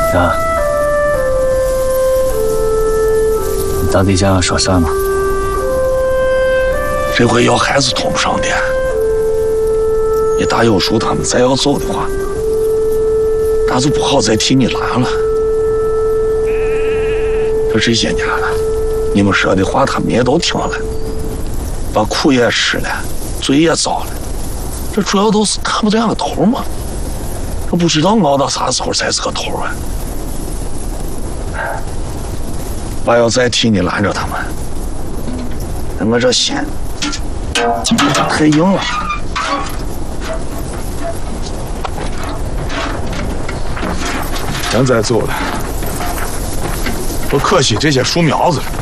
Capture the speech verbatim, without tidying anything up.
哥，你到底想要说啥吗？ 这回药还是通不上电。你大有叔他们再要走的话，那就不好再替你拦了。这这些年了，你们说的话他们也都听了，把苦也吃了，罪也遭了。这主要都是看不见个头嘛，这不知道熬到啥时候才是个头啊！我要再替你拦着他们，那我这心太硬了。 现在走了，不可惜这些树苗子了。